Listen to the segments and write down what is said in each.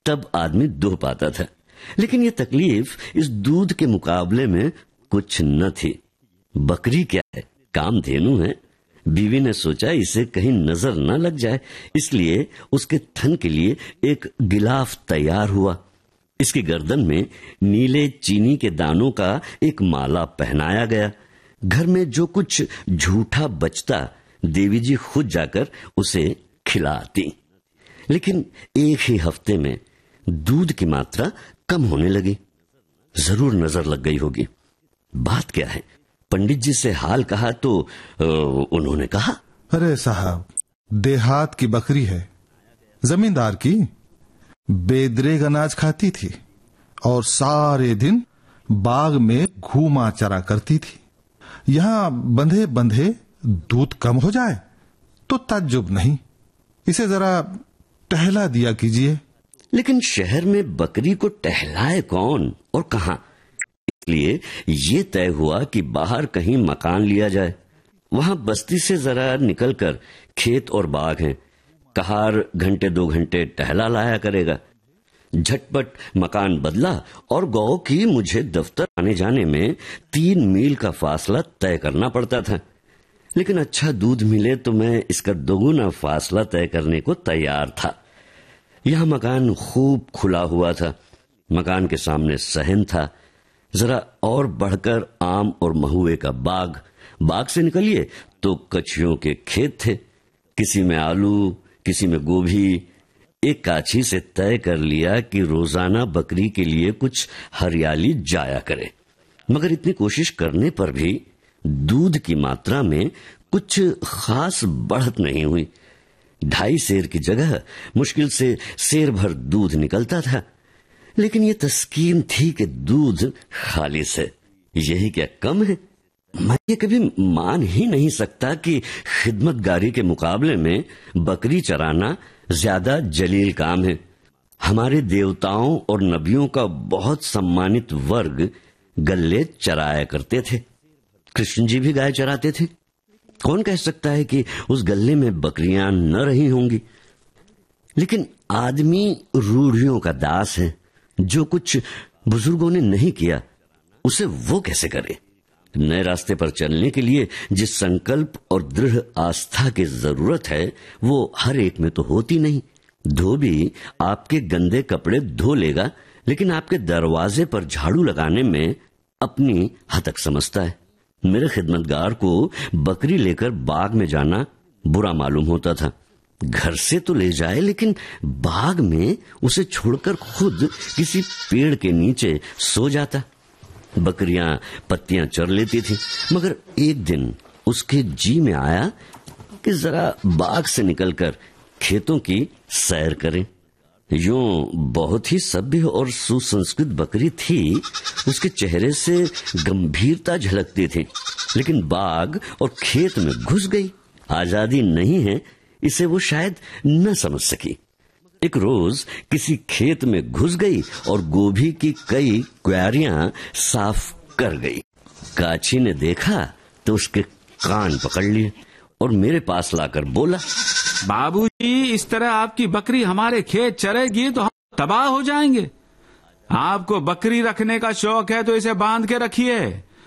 तब आदमी दुह पाता था। लेकिन ये तकलीफ इस दूध के मुकाबले में कुछ न थी। बकरी क्या है, कामधेनु है। बीवी ने सोचा इसे कहीं नजर न लग जाए, इसलिए उसके थन के लिए एक गिलाफ तैयार हुआ। इसकी गर्दन में नीले चीनी के दानों का एक माला पहनाया गया। घर में जो कुछ झूठा बचता देवी जी खुद जाकर उसे खिलाती। लेकिन एक ही हफ्ते में दूध की मात्रा कम होने लगी। जरूर नजर लग गई होगी। बात क्या है? पंडित जी से हाल कहा तो उन्होंने कहा, अरे साहब, देहात की बकरी है, जमींदार की। बेदरेग अनाज खाती थी और सारे दिन बाग में घूमा चरा करती थी। यहाँ बंधे बंधे दूध कम हो जाए तो ताज्जुब नहीं। इसे जरा टहला दिया कीजिए। लेकिन शहर में बकरी को टहलाए कौन और कहां? इसलिए ये तय हुआ कि बाहर कहीं मकान लिया जाए। वहां बस्ती से जरा निकलकर खेत और बाग हैं। कहार घंटे 2 घंटे टहला लाया करेगा। झटपट मकान बदला और गौ की मुझे दफ्तर आने जाने में 3 मील का फासला तय करना पड़ता था। लेकिन अच्छा दूध मिले तो मैं इसका दोगुना फासला तय करने को तैयार था। यह मकान खूब खुला हुआ था। मकान के सामने सहन था। जरा और बढ़कर आम और महुए का बाग। बाग से निकलिए तो कछुओं के खेत थे। किसी में आलू, किसी में गोभी। एक काछी से तय कर लिया कि रोजाना बकरी के लिए कुछ हरियाली जाया करे। मगर इतनी कोशिश करने पर भी दूध की मात्रा में कुछ खास बढ़त नहीं हुई। 2.5 सेर की जगह मुश्किल से सेर भर दूध निकलता था। लेकिन ये तस्कीन थी कि दूध खालिस है। यही क्या कम है? मैं ये कभी मान ही नहीं सकता कि खिदमतगारी के मुकाबले में बकरी चराना ज्यादा जलील काम है। हमारे देवताओं और नबियों का बहुत सम्मानित वर्ग गल्ले चराया करते थे। कृष्ण जी भी गाय चराते थे। कौन कह सकता है कि उस गल्ले में बकरियां न रही होंगी? लेकिन आदमी रूढ़ियों का दास है। जो कुछ बुजुर्गों ने नहीं किया उसे वो कैसे करे? नए रास्ते पर चलने के लिए जिस संकल्प और दृढ़ आस्था की जरूरत है वो हर एक में तो होती नहीं। धोबी आपके गंदे कपड़े धो लेगा, लेकिन आपके दरवाजे पर झाड़ू लगाने में अपनी हतक समझता है। मेरे खिदमतगार को बकरी लेकर बाग में जाना बुरा मालूम होता था। घर से तो ले जाए, लेकिन बाग में उसे छोड़कर खुद किसी पेड़ के नीचे सो जाता। बकरियां पत्तियां चर लेती थी। मगर एक दिन उसके जी में आया कि जरा बाग से निकलकर खेतों की सैर करें। यूं बहुत ही सभ्य और सुसंस्कृत बकरी थी। उसके चेहरे से गंभीरता झलकती थी। लेकिन बाग और खेत में घुस गई। आजादी नहीं है इसे वो शायद न समझ सकी। एक रोज किसी खेत में घुस गई और गोभी की कई क्यारियां साफ कर गई। काची ने देखा तो उसके कान पकड़ लिए और मेरे पास लाकर बोला, बाबूजी, इस तरह आपकी बकरी हमारे खेत चरेगी तो हम तबाह हो जाएंगे। आपको बकरी रखने का शौक है तो इसे बांध के रखिए।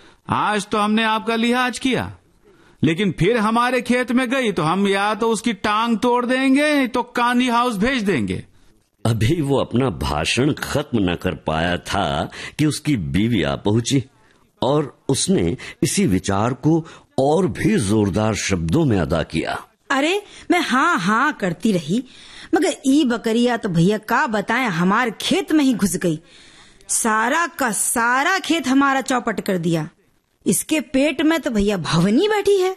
आज तो हमने आपका लिहाज किया, लेकिन फिर हमारे खेत में गई तो हम या तो उसकी टांग तोड़ देंगे तो कांदी हाउस भेज देंगे। अभी वो अपना भाषण खत्म न कर पाया था कि उसकी बीवी आ पहुंची और उसने इसी विचार को और भी जोरदार शब्दों में अदा किया। अरे मैं हाँ हाँ करती रही, मगर ई बकरिया तो भैया का बताएं हमारे खेत में ही घुस गई। सारा का सारा खेत हमारा चौपट कर दिया। इसके पेट में तो भैया भवनी बैठी है।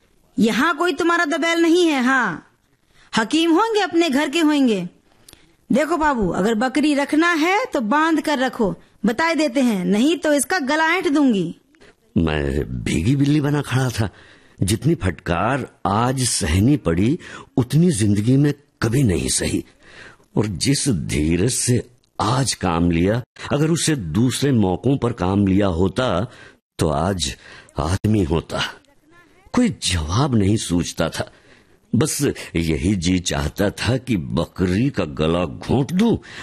यहाँ कोई तुम्हारा दबैल नहीं है। हाँ, हकीम होंगे, अपने घर के होंगे। देखो बाबू, अगर बकरी रखना है तो बांध कर रखो, बताए देते हैं, नहीं तो इसका गला ऐंठ दूंगी। मैं भीगी बिल्ली बना खड़ा था। जितनी फटकार आज सहनी पड़ी उतनी जिंदगी में कभी नहीं सही। और जिस धीरज से आज काम लिया, अगर उसे दूसरे मौकों पर काम लिया होता तो आज आदमी होता। कोई जवाब नहीं सूझता था। बस यही जी चाहता था कि बकरी का गला घोंट दूं